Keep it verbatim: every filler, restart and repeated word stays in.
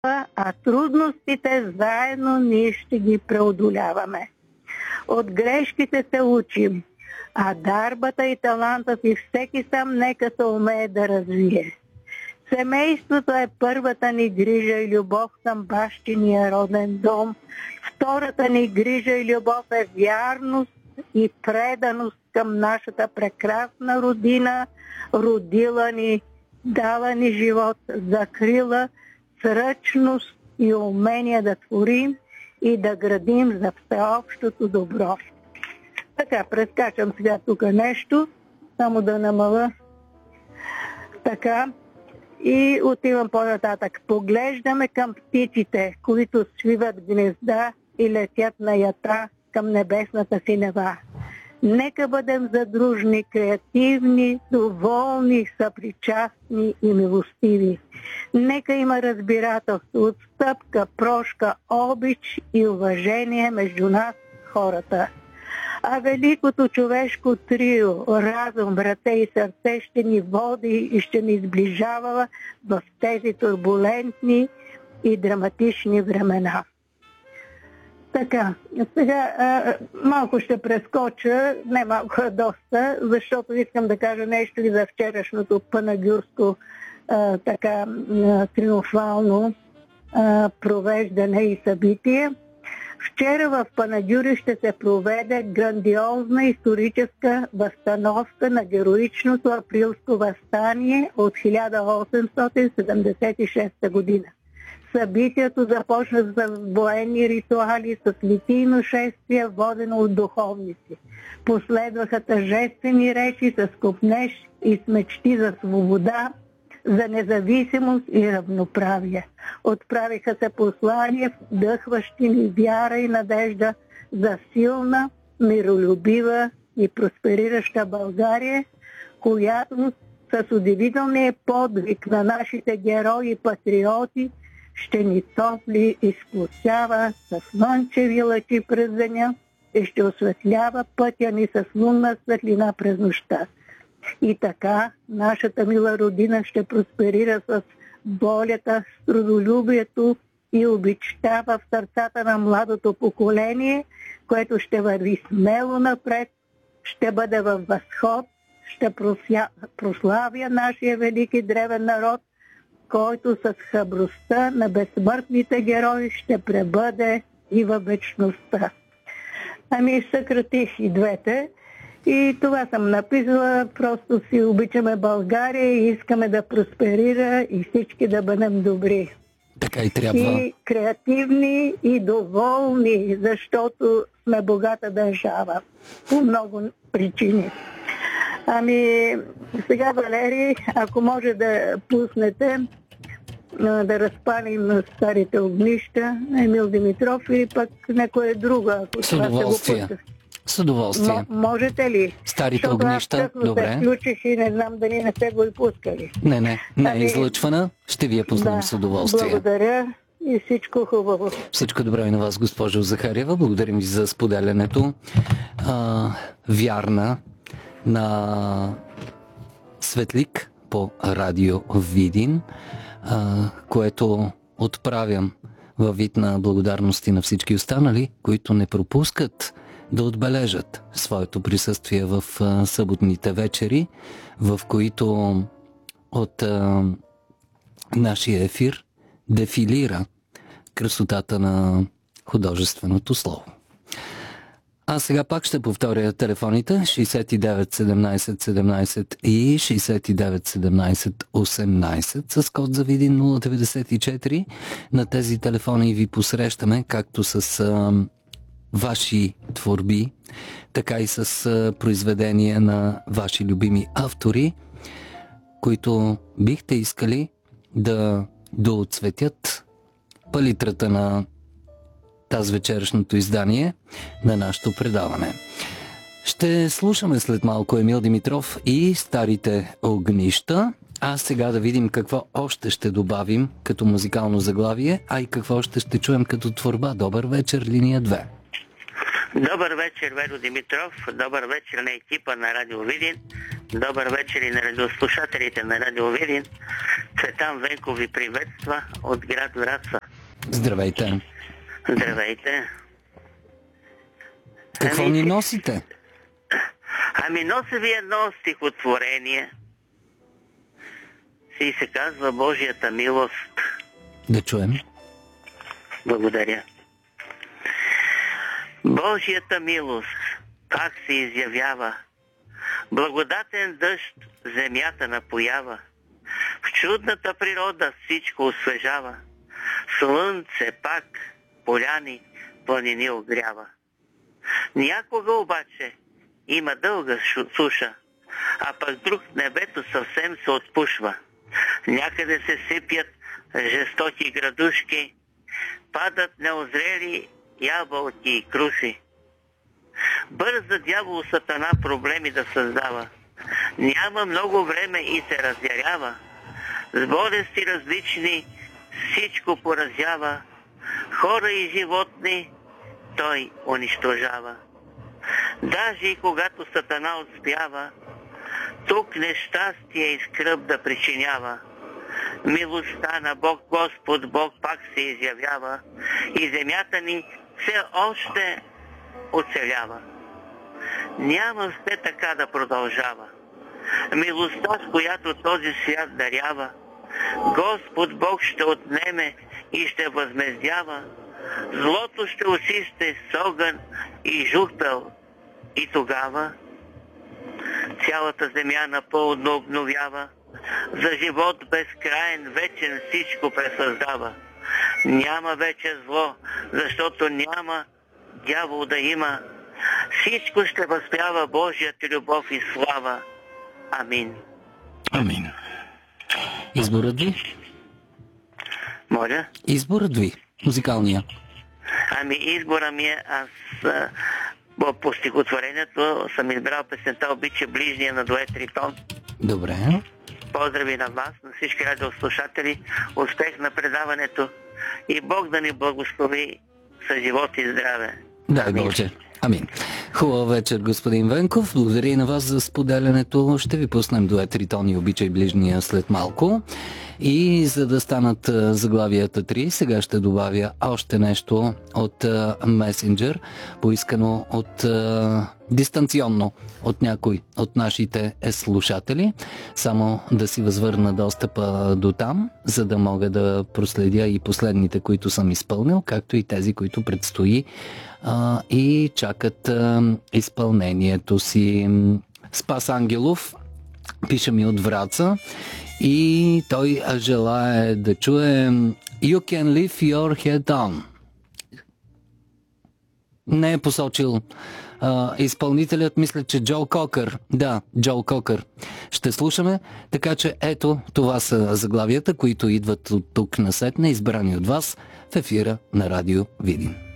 а трудностите заедно ние ще ги преодоляваме. От грешките се учим, а дарбата и талантът и всеки сам нека се умее да развие. Семейството е първата ни грижа и любов към бащиния роден дом. Втората ни грижа и любов е вярност и преданост към нашата прекрасна родина, родила ни, дала ни живот, закрила, сръчност и умение да творим и да градим за всеобщото добро. Така, прескачам сега тук нещо, само да намаля. Така, и отивам по-нататък. Поглеждаме към птиците, които свиват гнезда и летят на ята към небесната синева. Нека бъдем задружни, креативни, доволни, съпричастни и милостиви. Нека има разбирателство, отстъпка, прошка, обич и уважение между нас, хората. А великото човешко трио, разум, ръце и сърце ще ни води и ще ни сближава в тези турбулентни и драматични времена. Така, сега а, малко ще прескоча, не малко, а доста, защото искам да кажа нещо и за вчерашното панагюрско а, така а, триумфално а, провеждане и събитие. Вчера в Панагюри ще се проведе грандиозна историческа възстановка на героичното априлско въстание от хиляда осемстотин седемдесет и шеста година. Събитието започна с военни ритуали, с литийно шествие, водено от духовници. Последваха тържествени речи с копнеж и с мечти за свобода, за независимост и равноправие. Отправиха се послания, вдъхващи ни вяра и надежда за силна, миролюбива и просперираща България, която с удивителния подвиг на нашите герои и патриоти ще ни топли и сплотява с слънчеви лъчи през деня и ще осветлява пътя ни с лунна светлина през нощта. И така нашата мила родина ще просперира с волята, с трудолюбието и обичта в сърцата на младото поколение, което ще върви смело напред, ще бъде във възход, ще прося... прославя нашия велики древен народ, който с храбростта на безсмъртните герои ще пребъде и във вечността. Ами съкратих и двете. И това съм написала, просто си обичаме България и искаме да просперира и всички да бъдем добри. Така и трябва. И креативни и доволни, защото сме богата държава. По много причини. Ами, сега, Валери, ако може да пуснете, да разпалим старите огнища на Емил Димитров или пък някое друго, ако с удоволствие. С удоволствие. М- можете ли? Старите огнища, добре. Се включих и не знам дали не сте го и пускали. Не, не, не е ами... излъчвана. Ще ви я пуснем да, с удоволствие. Благодаря и всичко хубаво. Всичко добро и на вас, госпожо Захариева. Благодарим ви за споделянето. А, вярна на Светлик по радио Видин, а, което отправям във вид на благодарности на всички останали, които не пропускат да отбележат своето присъствие в а, съботните вечери, в които от а, нашия ефир дефилира красотата на художественото слово. А сега пак ще повторя телефоните шейсет и девет седемнайсет седемнайсет и шейсет и девет седемнайсет осемнайсет с код за Видин нула деветдесет и четири. На тези телефони ви посрещаме както с а, ваши творби, така и с а, произведения на ваши любими автори, които бихте искали да доотцветят палитрата на тази вечерашното издание на нашето предаване. Ще слушаме след малко Емил Димитров и старите огнища, а сега да видим какво още ще добавим като музикално заглавие, а и какво още ще чуем като творба. Добър вечер, линия две. Добър вечер, Веро Димитров. Добър вечер на екипа на Радио Видин. Добър вечер и на радиослушателите на Радио Видин. Цветан Венков ви приветства от град Враца. Здравейте. Здравейте. Какво ами, ни носите? Ами нося ви едно стихотворение. И се казва Божията милост. Да чуем. Благодаря. Божията милост как се изявява. Благодатен дъжд земята напоява. В чудната природа всичко освежава. Слънце пак поляни, планини огрява. Някога обаче има дълга суша, а пък друг небето съвсем се отпушва. Някъде се сипят жестоки градушки, падат неозрели ябълки и круши. Бърза дявол сатана проблеми да създава. Няма много време и се разярява. С болести различни всичко поразява. Хора и животни той унищожава. Даже и когато сатана успява, тук нещастие и скръб да причинява. Милостта на Бог, Господ Бог пак се изявява и земята ни все още оцелява. Няма все така да продължава. Милостта, с която този свят дарява, Господ Бог ще отнеме и ще възмездява. Злото ще осисте с огън и жупел. И тогава цялата земя напълно обновява. За живот безкраен, вечен всичко пресъздава. Няма вече зло, защото няма дявол да има. Всичко ще възпява Божията любов и слава. Амин. Амин. Изборът ви? Моля? Изборът ви. Музикалния. Ами избора ми е, аз а, по стихотворението съм избрал песента "Обича ближния" на дует Тритон. Добре. Поздрави на вас, на всички радиослушатели, успех на предаването и Бог да ни благослови с живот и здраве. Дай Боже. Амин. Хубава вечер, господин Венков. Благодаря и на вас за споделянето. Ще ви пуснем дует Тритон и "Обичай ближния" след малко. И за да станат заглавията три, сега ще добавя още нещо от месенджер, поискано от дистанционно от някой от нашите слушатели. Само да си възвърна достъпа до там, за да мога да проследя и последните, които съм изпълнил, както и тези, които предстои а, и чакат а, изпълнението си. Спас Ангелов пише ми от Враца и той желае да чуе "You can leave your head on". Не е посочил а, изпълнителят, мисля, че Джо Кокър. Да, Джо Кокър. Ще слушаме, така че ето, това са заглавията, които идват от тук насетне, избрани от вас в ефира на Радио Видин.